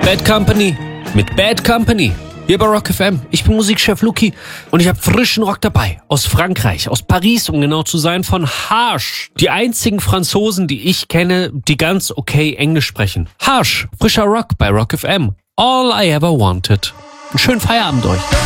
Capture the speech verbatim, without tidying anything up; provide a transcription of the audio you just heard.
Bad Company mit Bad Company. Hier bei Rock F M. Ich bin Musikchef Luki und ich habe frischen Rock dabei. Aus Frankreich, aus Paris, um genau zu sein, von Harsh. Die einzigen Franzosen, die ich kenne, die ganz okay Englisch sprechen. Harsh, frischer Rock bei Rock F M. All I ever wanted. Einen schönen Feierabend euch.